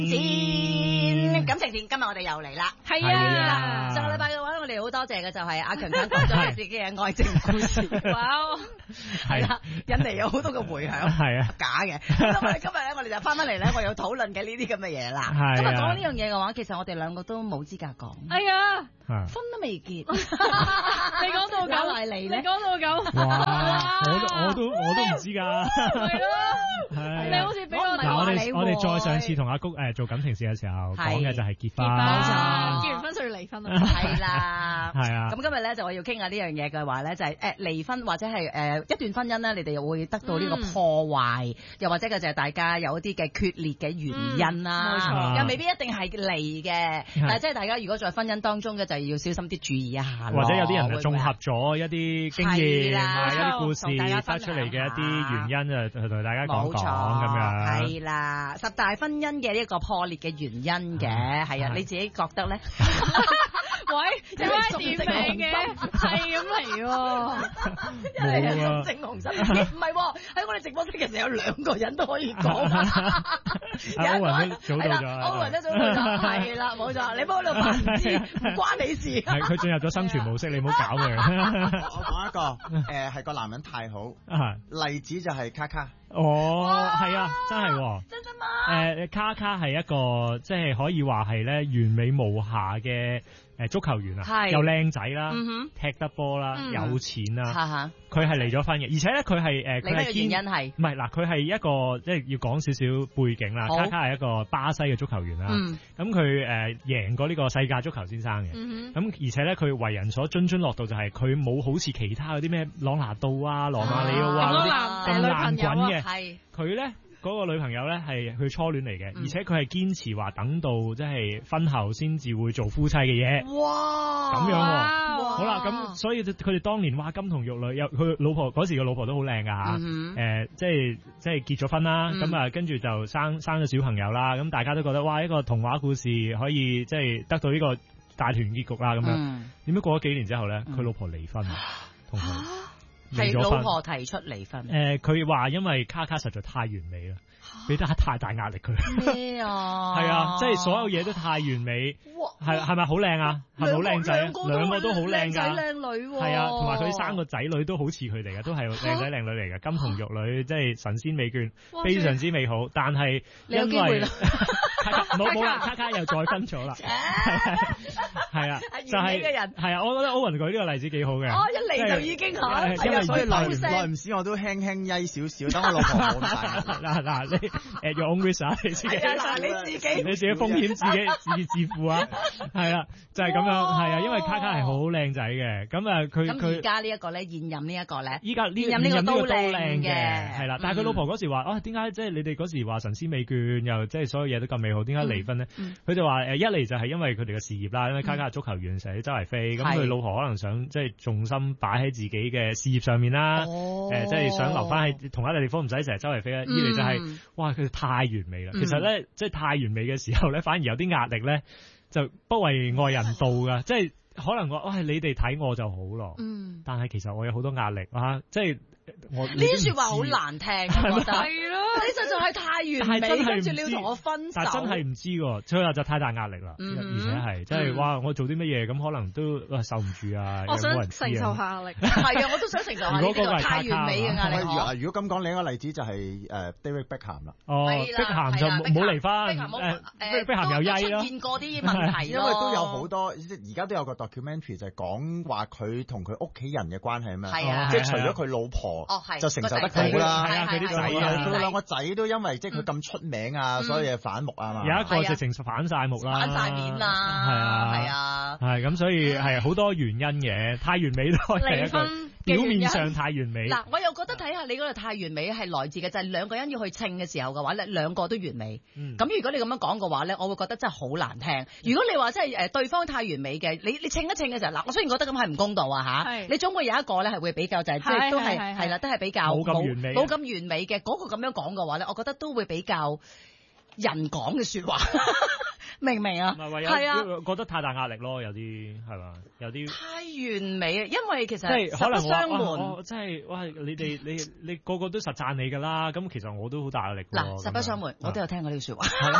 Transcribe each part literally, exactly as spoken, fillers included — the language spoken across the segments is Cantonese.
戰感情戰，今日我哋又嚟啦， 係啊！ 上個禮拜嘅話，我哋好多謝嘅就係阿強強講咗佢自己嘅愛情故事，哇！係啦，引嚟有好多嘅迴響， 係啊， 假嘅。咁我哋今日咧，我哋就翻返嚟咧，我有討論嘅呢啲咁嘅嘢啦。今日講呢樣嘢嘅話，其實我哋兩個都冇資格講。 哎呀， 婚都未結，你講到咁嚟嚟，你講到咁， 哇！我都我都我都唔知㗎。 係咯， 係你好似俾我嗱，我哋我哋再上次同阿谷誒做感情事嘅時候講嘅就係結婚， 冇錯，結完婚就要離婚啦， 係啦， 係啊。 咁今日咧就我要傾下呢樣嘢嘅話咧，就係誒離婚或者係誒一段婚姻咧，你哋又會得到呢個破壞，又或者嘅就係大家有一啲嘅決裂嘅原因啦，冇錯，又未必一定係離嘅，但係即係大家如果在婚姻當中嘅就要小心啲注意一下， 或者有啲人就綜合咗一啲經驗啊，一啲故事得出嚟嘅一啲原因啊，同大家講講咁樣。 係啦，十大婚姻嘅呢個破裂嘅原因嘅，係啊，你自己覺得咧？ 喂，點解點名嘅？係咁嚟喎， 一嚟係心情紅心，唔係喎，喺我哋直播室其實有兩個人都可以講， 歐雲都早到咗， 歐雲都早到咗，係啦，冇錯，你幫我度辦事，唔關你事。 係佢進入咗生存模式，你唔好搞佢。 我講一個，誒係個男人太好，例子就係卡卡。 哦，係啊，真係喎， 真真嘛？ 誒卡卡係一個即係可以話係咧完美無瑕嘅誒足球員啊，又靚仔啦，踢得波啦，有錢啦，佢係離咗婚嘅，而且咧佢係誒佢係原因係唔係嗱？佢係一個即係要講少少背景啦。卡卡係一個巴西嘅足球員啦，咁佢誒贏過呢個世界足球先生嘅，咁而且咧佢為人所津津樂道就係佢冇好似其他嗰啲咩朗拿度啊、羅馬里奧啊嗰啲咁爛滾嘅。係佢咧嗰個女朋友咧係佢初戀嚟嘅，而且佢係堅持話等到即係婚後先至會做夫妻嘅嘢。哇！咁樣喎，好啦，咁所以佢哋當年哇金童玉女，有佢老婆嗰時個老婆都好靚噶吓，誒即係即係結咗婚啦，咁啊跟住就生生咗小朋友啦，咁大家都覺得哇一個童話故事可以即係得到呢個大團結局啦咁樣。點解過咗幾年之後咧，佢老婆離婚，同佢。 係老婆提出離婚。 誒，佢話因為卡卡實在太完美啦，俾得太大壓力佢。 咩啊？ 係啊，即係所有嘢都太完美。係係咪好靚啊？係咪好靚仔啊？兩個都好靚噶， 靚女。 係啊，同埋佢生個仔女都好似佢哋嘅，都係靚仔靚女嚟嘅，金童玉女，即係神仙美眷，非常之美好。但係因為冇冇啦，卡卡又再分咗啦。係啊，就係係啊，我覺得歐雲舉呢個例子幾好嘅。 哦，一嚟就已經嚇， 因為所以耐唔耐唔時我都輕輕曳少少，等我老婆冇咁大。 嗱嗱，你 at your own risk 啊，你自己嗱你自己你自己風險自己自自負啊，係啊，就係咁樣，係啊，因為卡卡係好靚仔嘅，咁啊佢佢而家呢一個咧，現任呢一個咧， 依家現任呢個都靚嘅，係啦，但係佢老婆嗰時話，哦點解即係你哋嗰時話神仙美眷，又即係所有嘢都咁美好，點解離婚咧？佢就話誒一嚟就係因為佢哋嘅事業啦，因為卡卡係足球員，成日周圍飛，咁佢老婆可能想即係重心擺喺自己嘅事業上面啦，誒即係想留翻喺同一個地方，唔使成日周圍飛啦。二嚟就係哇佢太完美啦，其實咧即係太完美嘅時候咧，反而有啲壓力咧，就不為外人道噶，即係可能我喂你哋睇我就好咯，但係其實我有好多壓力啊，即係。我呢啲說話好難聽，我覺得係咯，你實在係太完美，跟住你要同我分手， 但真係唔知喎，所以就太大壓力啦，而且係即係哇，我做啲乜嘢咁可能都受唔住啊， 我想承受下壓力， 係啊，我都想承受下呢個太完美嘅壓力。 如果咁講，另一個例子就係誒 David Beckham 啦， 哦，碧咸就冇離婚，誒碧咸又曳咯， 出現過啲問題， 因為都有好多，而家都有個 documentary 就係講話佢同佢屋企人嘅關係啊嘛，即係除咗佢老婆。 哦，係就承受得到啦， 係啊，佢啲仔啊， 佢兩個仔都因為即係佢咁出名啊，所以係反目啊嘛。 有一個直情反晒目啦， 反晒面啦， 係啊， 係啊， 係咁，所以係好多原因嘅，太完美都係一個表面上太完美。 嗱，我又覺得睇下你嗰個太完美係來自嘅就係兩個人要去稱嘅時候嘅話咧，兩個都完美。咁如果你咁樣講嘅話咧，我會覺得真係好難聽。如果你話即係誒對方太完美嘅，你你稱一稱嘅時候，嗱，我雖然覺得咁係唔公道啊嚇，你總會有一個咧係會比較就係即係都係係啦，都係比較冇咁完美， 冇咁完美嘅嗰個咁樣講嘅話咧，我覺得都會比較人講嘅説話。明唔明啊？ 係啊，覺得太大壓力咯，有啲係嘛，有啲太完美啊！因為其實即係可能相門， 我即係哇！你哋你你個個都實讚你㗎啦，咁其實我都好大壓力。 嗱，實不相瞞，我都有聽過呢句説話。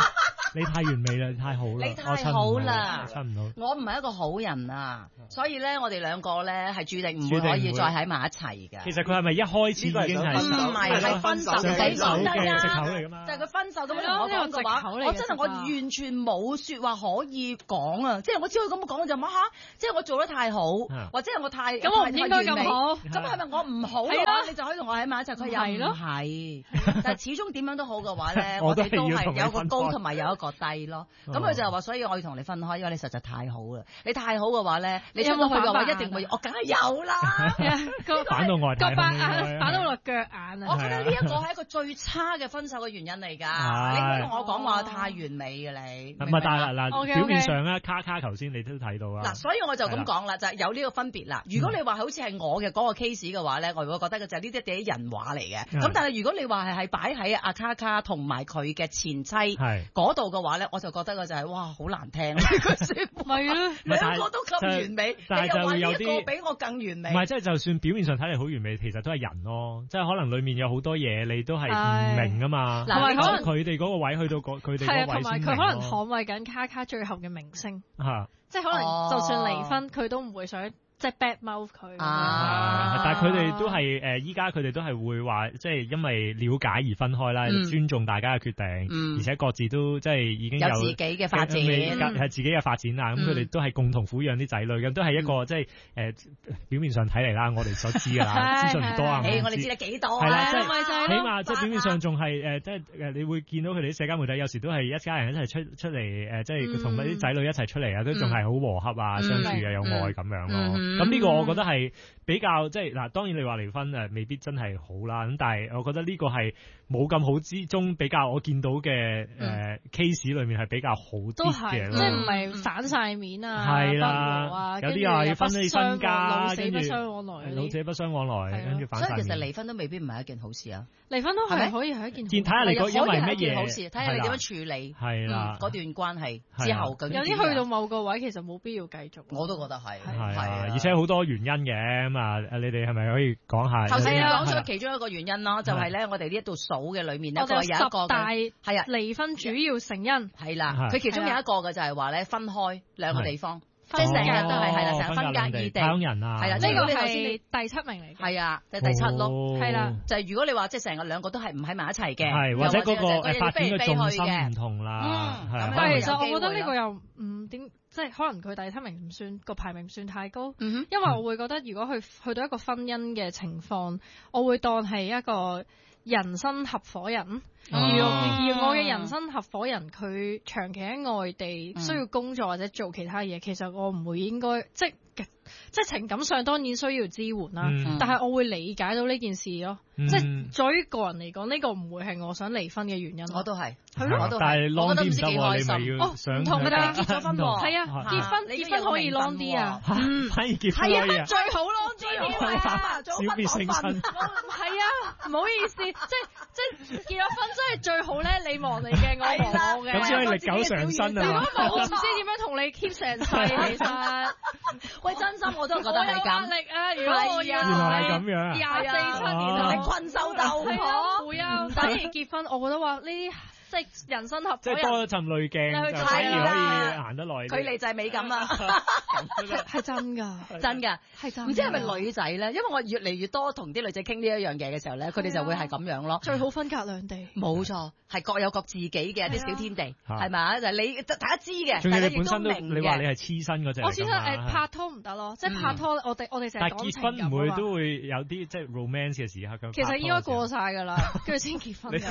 你太完美啦，你太好啦， 你太好啦， 親唔到。 我唔係一個好人啊，所以咧，我哋兩個咧係注定唔會可以再喺埋一齊嘅。 其實佢係咪一開始已經係唔係係分手嘅藉口嚟㗎嘛？ 就係佢分手咁樣同我講嘅話，我真係我完全冇説話可以講啊！即係我只可以咁講就乜嚇，即係我做得太好，或者係我太咁我唔應該咁好， 咁係咪我唔好嘅話，你就可以同我喺埋一齊？佢又唔係，但係始終點樣都好嘅話咧，我哋都係有個高同埋有一個低咯。咁佢就話，所以我要同你分開，因為你實在太好啦。你太好嘅話咧，你出到去嘅話一定會，我梗係有啦。 反到外太空， 反到落腳眼啊！ 我覺得呢一個係一個最差嘅分手嘅原因嚟㗎。你唔好同我講話太完美嘅你。 唔係，但係嗱，表面上咧，卡卡頭先你都睇到啦。 嗱，所以我就咁講啦，就係有呢個分別啦。如果你話好似係我嘅嗰個 case 嘅話咧，我會覺得嘅就係呢啲啲人話嚟嘅。咁但係如果你話係係擺喺阿卡卡同埋佢嘅前妻嗰度嘅話咧，我就覺得嘅就係哇好難聽。 係啊， 兩個都咁完美， 但係就會有啲一個比我更完美。 唔係，即係就算表面上睇嚟好完美，其實都係人咯。即係可能裡面有好多嘢你都係唔明㗎嘛。 同埋可能佢哋嗰個位去到佢哋嗰個位先明咯。係啊，同埋佢可能捍衛緊卡卡最後嘅名聲。 嚇！ 即係可能就算離婚，佢都唔會想。即係 bad mouth 佢啊！但係佢哋都係誒，依家佢哋都係會話，即係因為了解而分開啦，尊重大家嘅決定，而且各自都即係已經有自己嘅發展， 係自己嘅發展啊！咁佢哋都係共同撫養啲仔女，咁都係一個即係誒表面上睇嚟啦，我哋所知㗎啦，資訊唔多啊， 我哋知得幾多係啦，即係起碼即係表面上仲係誒，即係誒，你會見到佢哋啲社交媒體有時都係一家人一齊出出嚟誒，即係同啲仔女一齊出嚟啊，都仲係好和洽啊，相處啊，有愛咁樣咯。咁呢個我覺得係比較即係嗱，當然你話離婚誒未必真係好啦，咁但係我覺得呢個係冇咁好之中比較我見到嘅誒 case 裏面係比較好啲嘅咯， 即係唔係反晒面啊， 係啦，有啲話要分啲身家， 老死不相往來， 老死不相往來，跟住反晒面。 所以其實離婚都未必唔係一件好事啊， 離婚都係可以係一件， 見睇下你個因為乜嘢好事，睇下你點樣處理係啦嗰段關係之後咁。 有啲去到某個位其實冇必要繼續， 我都覺得係係啊，而且好多原因嘅咁啊，你哋係咪可以講下？ 頭先你講咗其中一個原因啦，就係咧，我哋呢一度數嘅裏面咧，佢有一個大係啊離婚主要成因係啦，佢其中有一個嘅就係話咧分開兩個地方，即係成日都係係啦，成日分隔異地， 香人啊， 係啦， 呢個係第七名嚟嘅， 係啊，就第七咯，係啦，就係如果你話即係成日兩個都係唔喺埋一齊嘅， 係或者嗰個發展嘅重心唔同啦， 但係其實我覺得呢個又唔點。即係可能佢第七名唔算個排名唔算太高，嗯、哼因為我會覺得如果去去到一個婚姻嘅情況，我會當係一個人生合夥人。而、啊、而我嘅人生合夥人佢長期喺外地，需要工作或者做其他嘢，其實我唔會應該即係即係情感上當然需要支援啦，嗯、但係我會理解到呢件事咯。嗯、即係在於個人嚟講，呢、呢個唔會係我想離婚嘅原因。 我都係， 係咯， 我都係。我覺得唔知幾開心。 哦， 唔同㗎啦，結咗婚喎。係啊，結婚結婚可以 long 啲啊。 嗯，反而結婚可以啊。 最好 long 啲啊！ 小別勝新。 係啊，唔好意思，即係即係結咗婚真係最好咧。你忙你嘅，我忙我嘅。 咁先可以歷久常新啊！ 如果唔係，我唔知點樣同你 keep 成世。其實， 喂，真心我都覺得係咁。 壓力啊！如果我原來係咁樣， 廿四七年同你困獸鬥破， 會啊！反而結婚，我覺得話呢啲即係人生合夥人， 即係多一層濾鏡，就反而可以行得耐啲。 距離就係美感啊！ 係真㗎， 真㗎， 係真。 唔知係咪女仔咧？因為我越嚟越多同啲女仔傾呢一樣嘢嘅時候咧，佢哋就會係咁樣咯。 最好分隔兩地。 冇錯，係各有各自己嘅啲小天地，係咪？就係你大家知嘅， 仲要你本身都你話你係黐身嗰隻。 我黐身誒拍拖唔得咯，即係拍拖我哋我哋成日講情感啊嘛。 但結婚唔會都會有啲即係 romance 嘅時刻咁。 其實應該過晒㗎啦，跟住先結婚。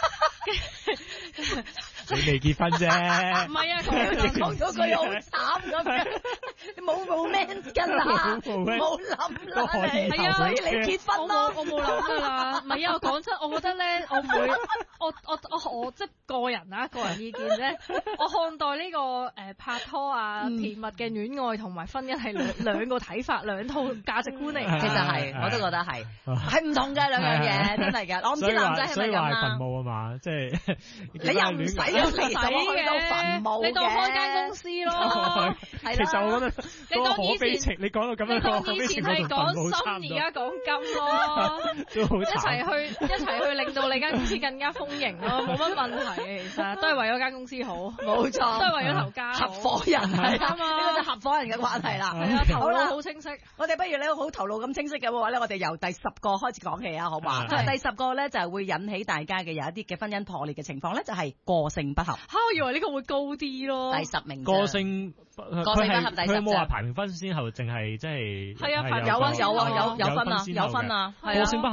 你未結婚啫， 唔係啊！ 講咗句好慘咁樣，冇冇 man 㗎啦，冇諗啦，係啊，所以你結婚咯， 我冇諗㗎啦。唔係啊，我講真，我覺得咧，我唔會，我我我我即係個人啊，個人意見啫。我看待呢個誒拍拖啊、甜蜜嘅戀愛同埋婚姻係兩兩個睇法，兩套價值觀嚟。 其實係，我都覺得係，係唔同嘅兩樣嘢，真係㗎。我唔知男仔係咪咁啦。 所以話墳墓啊嘛，即係你又唔使。你就去到墳墓嘅， 你當開間公司咯。 其實我覺得你講以前， 你講到咁樣講， 以前係講心，而家講金咯，一齊去一齊去令到你間公司更加豐盈咯，冇乜問題嘅，其實都係為咗間公司好， 冇錯， 都係為咗頭家合夥人係啊嘛，呢個就合夥人嘅關係啦。 係啊，頭腦好清晰。 我哋不如咧好頭腦咁清晰嘅話咧，我哋由第十個開始講起啊，好嘛？第十個咧就係會引起大家嘅有一啲嘅婚姻破裂嘅情況咧，就係個性不合。 嚇，我以為呢個會高啲咯。 第十名個性個性不合第十， 佢有冇話排名分先後，淨係即係係啊， 有啊有啊有有分啊有分啊， 個性不合。